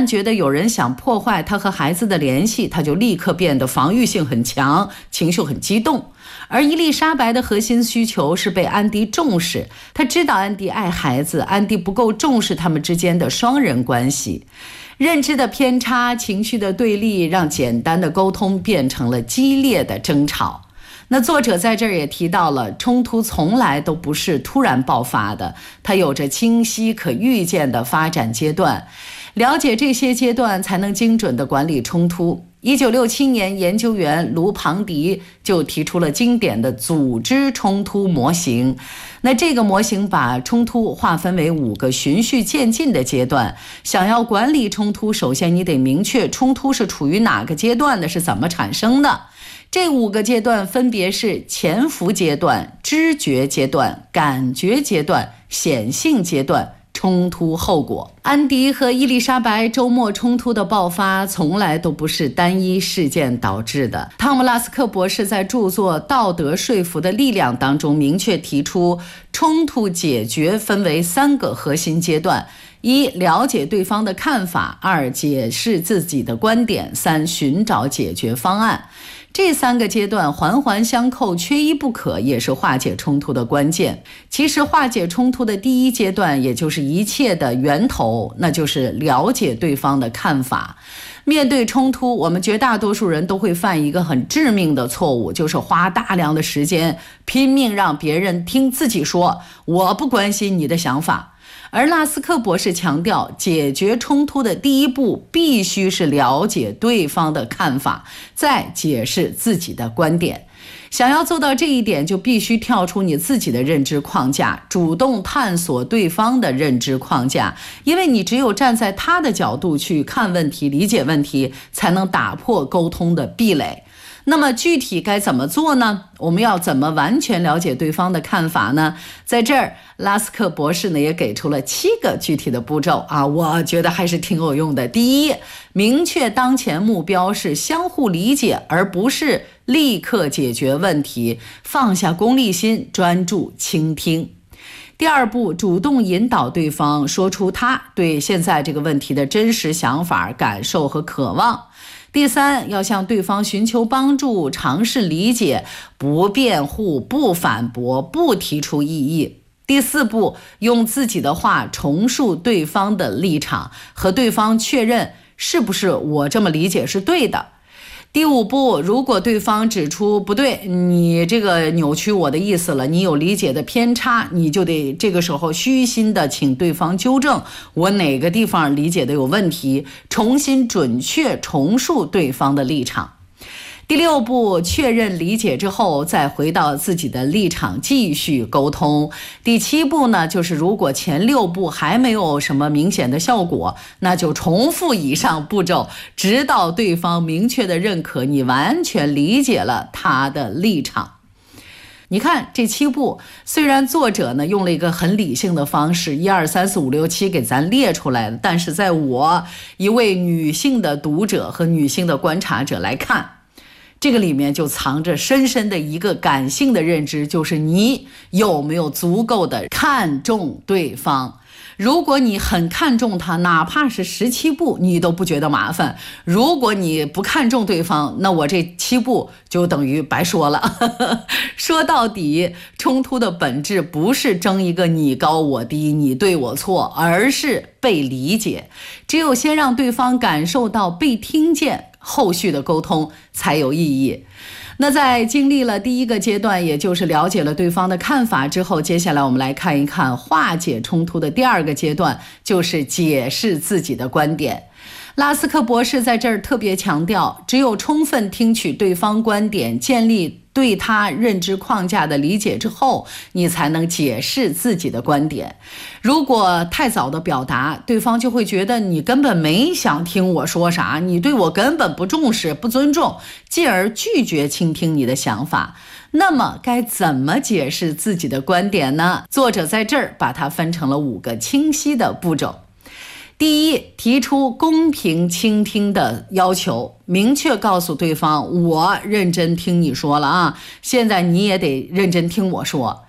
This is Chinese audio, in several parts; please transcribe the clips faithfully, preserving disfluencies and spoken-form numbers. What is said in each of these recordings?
旦觉得有人想破坏他和孩子的联系，他就立刻变得防御性很强，情绪很激动。而伊丽莎白的核心需求是被安迪重视，她知道安迪爱孩子，安迪不够重视他们之间的双人关系。认知的偏差，情绪的对立，让简单的沟通变成了激烈的争吵。那作者在这儿也提到了，冲突从来都不是突然爆发的，它有着清晰可预见的发展阶段。了解这些阶段，才能精准地管理冲突。一九六七年，研究员卢庞迪就提出了经典的组织冲突模型。那这个模型把冲突划分为五个循序渐进的阶段。想要管理冲突，首先你得明确冲突是处于哪个阶段的，是怎么产生的。这五个阶段分别是潜伏阶段、知觉阶段、感觉阶段、显性阶段、冲突后果。安迪和伊丽莎白周末冲突的爆发从来都不是单一事件导致的。汤姆拉斯克博士在著作《道德说服的力量》当中明确提出，冲突解决分为三个核心阶段：一、了解对方的看法；二、解释自己的观点；三、寻找解决方案。这三个阶段环环相扣，缺一不可，也是化解冲突的关键。其实化解冲突的第一阶段，也就是一切的源头，那就是了解对方的看法。面对冲突，我们绝大多数人都会犯一个很致命的错误，就是花大量的时间拼命让别人听自己说，我不关心你的想法。而拉斯克博士强调，解决冲突的第一步必须是了解对方的看法，再解释自己的观点。想要做到这一点，就必须跳出你自己的认知框架，主动探索对方的认知框架，因为你只有站在他的角度去看问题、理解问题，才能打破沟通的壁垒。那么具体该怎么做呢？我们要怎么完全了解对方的看法呢？在这儿，拉斯克博士呢也给出了七个具体的步骤啊，我觉得还是挺有用的。第一，明确当前目标是相互理解，而不是立刻解决问题，放下功利心，专注倾听。第二步，主动引导对方说出他对现在这个问题的真实想法、感受和渴望。第三，要向对方寻求帮助，尝试理解，不辩护，不反驳，不提出异议。第四步，用自己的话重述对方的立场，和对方确认是不是我这么理解是对的。第五步，如果对方指出不对，你这个扭曲我的意思了，你有理解的偏差，你就得这个时候虚心的请对方纠正我哪个地方理解的有问题，重新准确重述对方的立场。第六步，确认理解之后，再回到自己的立场继续沟通。第七步呢，就是如果前六步还没有什么明显的效果，那就重复以上步骤，直到对方明确的认可你完全理解了他的立场。你看这七步，虽然作者呢用了一个很理性的方式，一二三四五六七给咱列出来了，但是在我一位女性的读者和女性的观察者来看，这个里面就藏着深深的一个感性的认知，就是你有没有足够的看重对方。如果你很看重他，哪怕是十七步你都不觉得麻烦。如果你不看重对方，那我这七步就等于白说了。说到底，冲突的本质不是争一个你高我低，你对我错，而是被理解。只有先让对方感受到被听见，后续的沟通才有意义。那在经历了第一个阶段，也就是了解了对方的看法之后，接下来我们来看一看化解冲突的第二个阶段，就是解释自己的观点。拉斯克博士在这儿特别强调，只有充分听取对方观点，建立对他认知框架的理解之后，你才能解释自己的观点。如果太早的表达，对方就会觉得你根本没想听我说啥，你对我根本不重视、不尊重，进而拒绝倾听你的想法。那么该怎么解释自己的观点呢？作者在这儿把它分成了五个清晰的步骤。第一，提出公平倾听的要求，明确告诉对方，我认真听你说了啊，现在你也得认真听我说。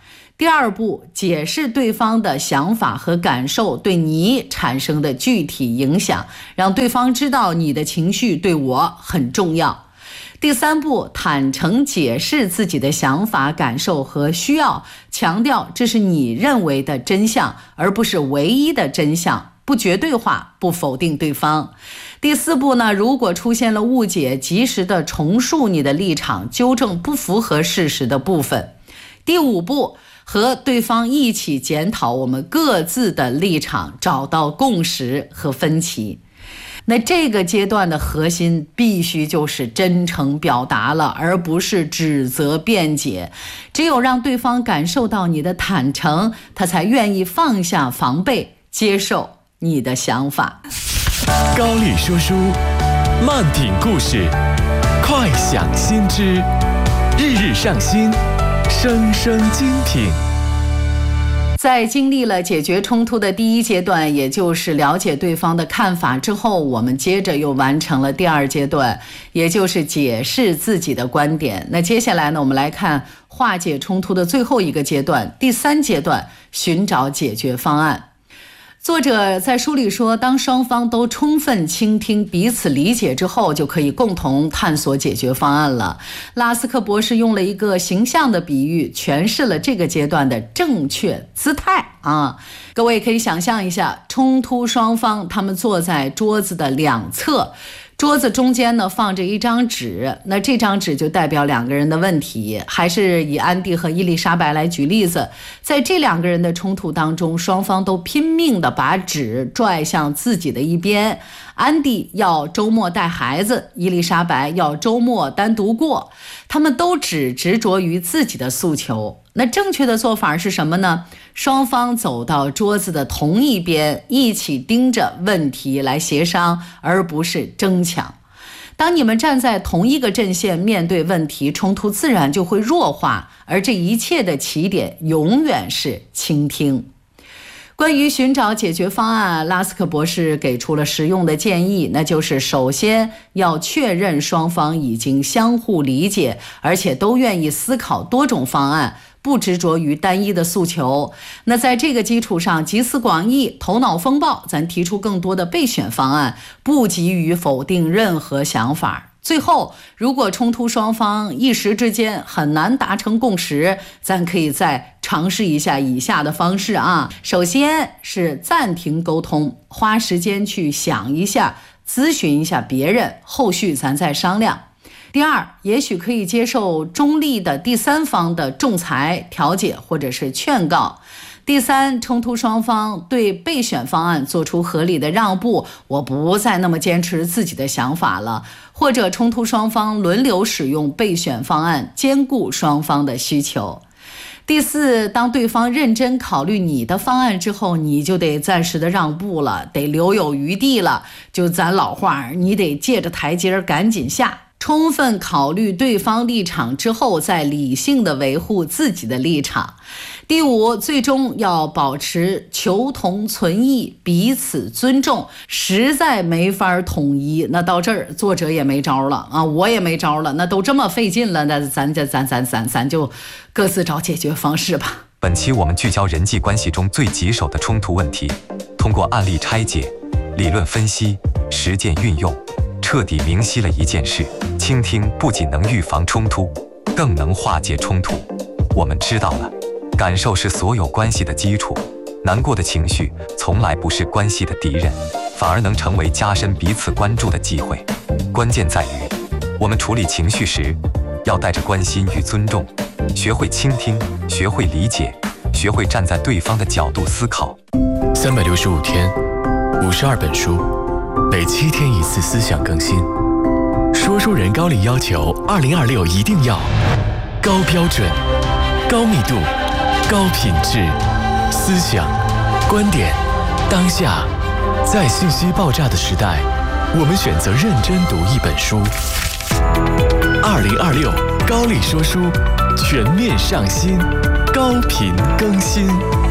第二步，解释对方的想法和感受对你产生的具体影响，让对方知道你的情绪对我很重要。第三步，坦诚解释自己的想法、感受和需要，强调这是你认为的真相，而不是唯一的真相，不绝对化，不否定对方。第四步呢，如果出现了误解，及时的重述你的立场，纠正不符合事实的部分。第五步，和对方一起检讨我们各自的立场，找到共识和分歧。那这个阶段的核心必须就是真诚表达了，而不是指责辩解。只有让对方感受到你的坦诚，他才愿意放下防备，接受你的想法。 高丽说书，慢品故事，快享新知，日日上新，生生精品。 在经历了解决冲突的第一阶段，也就是了解对方的看法之后，我们接着又完成了第二阶段，也就是解释自己的观点。那接下来呢，我们来看化解冲突的最后一个阶段，第三阶段，寻找解决方案。作者在书里说，当双方都充分倾听、彼此理解之后，就可以共同探索解决方案了。拉斯克博士用了一个形象的比喻，诠释了这个阶段的正确姿态啊。各位可以想象一下，冲突双方他们坐在桌子的两侧，桌子中间呢放着一张纸，那这张纸就代表两个人的问题。还是以安迪和伊丽莎白来举例子，在这两个人的冲突当中，双方都拼命地把纸拽向自己的一边。安迪要周末带孩子，伊丽莎白要周末单独过，他们都只执着于自己的诉求。那正确的做法是什么呢？双方走到桌子的同一边，一起盯着问题来协商，而不是争抢。当你们站在同一个阵线面对问题，冲突自然就会弱化，而这一切的起点永远是倾听。关于寻找解决方案，拉斯克博士给出了实用的建议，那就是首先要确认双方已经相互理解，而且都愿意思考多种方案，不执着于单一的诉求。那在这个基础上，集思广益，头脑风暴，咱提出更多的备选方案，不急于否定任何想法。最后，如果冲突双方一时之间很难达成共识，咱可以再尝试一下以下的方式啊。首先是暂停沟通，花时间去想一下，咨询一下别人，后续咱再商量。第二，也许可以接受中立的第三方的仲裁、调解或者是劝告。第三，冲突双方对备选方案做出合理的让步，我不再那么坚持自己的想法了，或者冲突双方轮流使用备选方案，兼顾双方的需求。第四，当对方认真考虑你的方案之后，你就得暂时的让步了，得留有余地了。就咱老话，你得借着台阶赶紧下。充分考虑对方立场之后，再理性的维护自己的立场。第五，最终要保持求同存异，彼此尊重。实在没法统一，那到这儿作者也没招了啊，我也没招了。那都这么费劲了，那咱咱咱咱咱咱就各自找解决方式吧。 本期我们聚焦人际关系中最棘手的冲突问题，通过案例拆解、理论分析、实践运用，彻底明晰了一件事：倾听不仅能预防冲突，更能化解冲突。我们知道了，感受是所有关系的基础，难过的情绪从来不是关系的敌人，反而能成为加深彼此关注的机会。关键在于，我们处理情绪时，要带着关心与尊重，学会倾听，学会理解，学会站在对方的角度思考。三百六十五天，五十二本书，每七天一次思想更新。说书人高丽要求二零二六一定要高标准、高密度、高品质，思想、观点，当下，在信息爆炸的时代，我们选择认真读一本书。二零二六高丽说书全面上新，高频更新。